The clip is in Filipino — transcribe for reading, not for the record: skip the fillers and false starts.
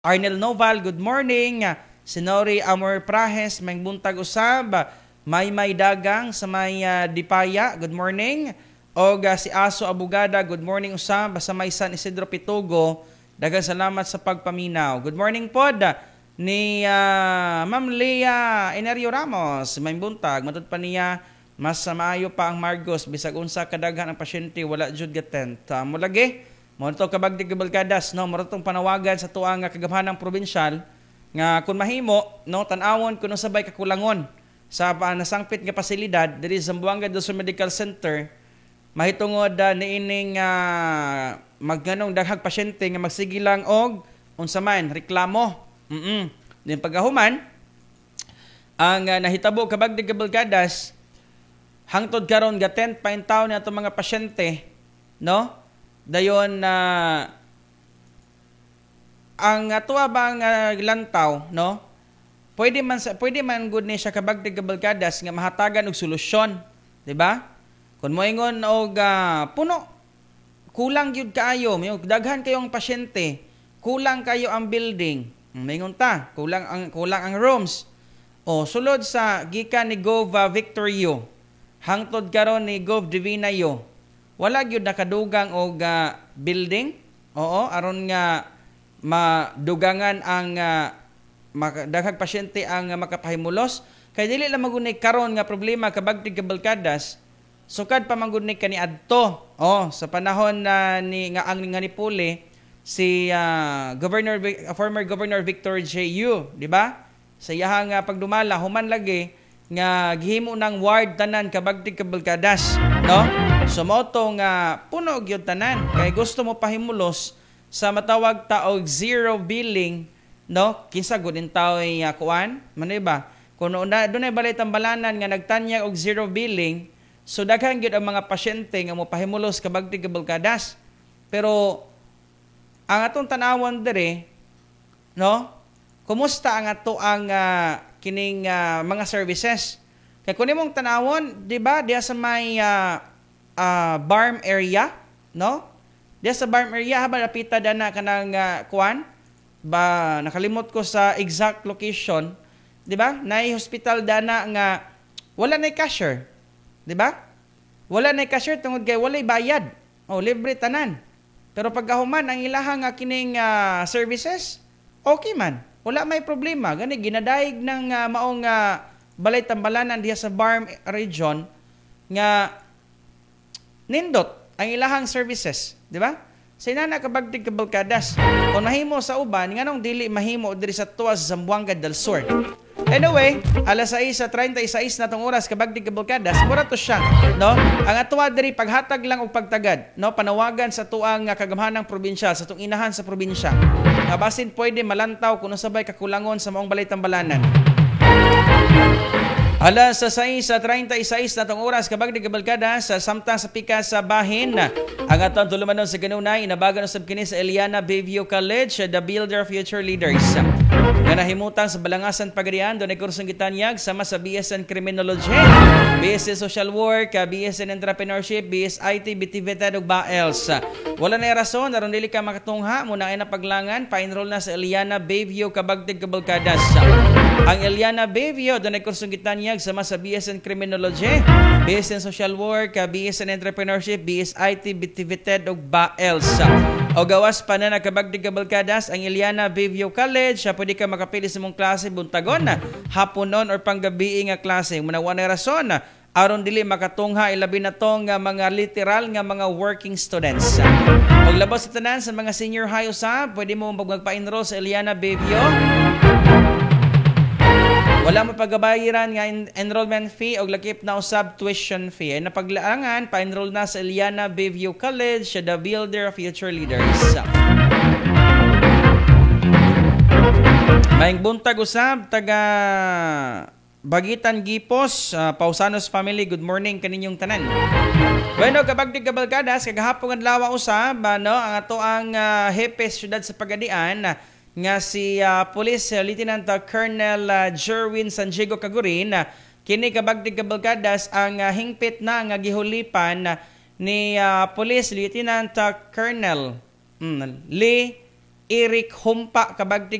Arnel Noval, good morning. Sinori Amor Prahes, may buntag usab. May dagang sa may Dipaya, good morning. O si Aso Abugada, good morning usab. Sa may San Isidro Pitugo, dagang salamat sa pagpaminaw. Good morning pod ni Ma'am Lea Enerio Ramos, may buntag. Matod pa niya, mas maayo pa ang Margos, bisag unsa kadaghan ang pasyente, wala jud gatent. Mulagi, mo to kabagdig kabalkadas, no, mo tong panawagan sa tuang kagamhanang probinsyal nga kun mahimo, no, tan-awon kuno sabay kakulangon sa nasangpit nga pasilidad diri sa Zamboanga del Sur Medical Center, mahitungod niining magganong daghang pasyente nga magsigilang og unsa man reklamo. Din pagahuman ang nahitabo kabagdig kabalkadas hangtod karon gatent pa in taon nato mga pasyente, no? Dayon ang tuwa bang lantaw, no? Pwede man good ni siya kabagdig kabalkadas nga mahatagan og solusyon, di ba? Kun moingon og puno, kulang gyud kaayo, may daghan kayong pasyente, kulang kayo ang building. Maingon ta, kulang ang rooms. O sulod sa gikan ni Gov Victorio hangtod karon ni Gov Divinayo, wala gyud nakadugang og building. Oo, aron nga madugangan ang daghang pasyente ang makapahimulos. Kay dili lang magunay karon nga problema kabagtig kabalkadas, sukad pa mangunay kaniadto. Sa panahon ni Puli, si former Governor Victor J.U., di ba? Sa iyahang pagdumala human lagi nga gihimo ng ward tanan kabagtig kabalkadas, no? So mao to nga puno gyud tanan kay gusto mo pahimulos sa matawag ta og zero billing, no? Kinsa gud in taoy kuan, mano ba? Kuno na dunay balay tambalanan nga nagtanyag og zero billing, so daghan gyud ang mga pasyente nga mopahimulos kabagtig kabalkadas. Pero ang atong tanawon dire, no? Kumusta ang ato ang kining mga services? Kay kun imong tanawon, di ba, diya sa may Barm area, no? Diya sa Barm area haba napita dana kanang kuan ba, nakalimot ko sa exact location, di ba? Nay hospital dana nga wala nay cashier, di ba? Wala nay cashier tungod kay walay bayad. Libre tanan. Pero pagkahuman ang ilahang kining services, okay man. Wala may problema. Gani ginadaig ng maong balay tambalanan diha sa Barm region nga nindot ang ilahang services, di ba? Sa inana kabagtig kabalkadas. Kung mahimo sa uban, nganong dili mahimo diri sa tuwas Zamboanga del Sur. Anyway, alas 6:36 na tong oras kabagdig kabalkadas, mura to siya, no? Ang atuwa diri paghatag lang og pagtagad, no? Panawagan sa tuang kagamhanang probinsya, sa tong inahan sa probinsya. Basin pwede malantaw kuno sabay kakulangon sa maong balay tambalanan. Alas 6:36 na tong oras kabagdig kabalkadas, samtang sa pikas sa bahin, ang atong tulumanon sa kanunay inabagan usab kini sa Eliana Bayview College, the Builder Future Leaders. Nga nahimutang sa Balangasan Pagadian, doon ay kursong gitanyag sama sa BSN Criminology, BSN Social Work, BSN Entrepreneurship, BSIT, BTVT, ug BAELS. Wala na rason, naron dili ka makatungha, muna ay napaglangan, pa-enroll na sa Eliana Bayview kabagdig kabalkadas. Ang Eliana Bayview, doon ay kursong gitanyag sama sa BSN Criminology, BSN Social Work, BSN Entrepreneurship, BSIT, BTVT, ug BAELS. O gawas pa na nakabagdig kabalkadas ang Eliana Bayview College, pwede ka makapili sa mong klase buntagon, haponon or panggabi nga klase. Muna wala rason, aron dili makatungha ilabi na tong mga literal nga mga working students. Paglabas sa tanan sa mga senior high usab, pwede mo magpa-enroll sa Eliana Bayview. Wala mo pagabayaran nga enrollment fee o lakip na usab tuition fee. Ay napaglaangan, pa-enroll na sa Eliana Bayview College, the Builder of Future Leaders. Maing buntag usab, taga Bagitan Gipos, Pausanos family, good morning kaninyong tanan. Bueno, kabagdig kabalkadas, kagahapon adlaw usab, no, ang ato ang hepe syudad sa Pagadian, nga si Police Lieutenant Colonel Jerwin Sanjigo Cagurin, kini kabagdig kabalkadas ang hingpit na nga gihulipan ni Police Lieutenant Colonel Lee Eric Humpa kabagti